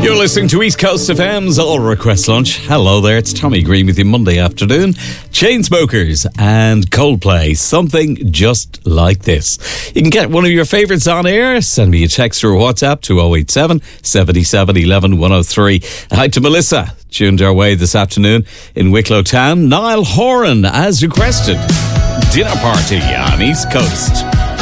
You're listening to East Coast FM's All Request Lunch. Hello there, it's Tommy Green with you Monday afternoon. Chainsmokers and Coldplay, something just like this. You can get one of your favourites on air. Send me a text or a WhatsApp to 087 77 11 103. Hi to Melissa, tuned our way this afternoon in Wicklow Town. Niall Horan, as requested. Dinner party on East Coast.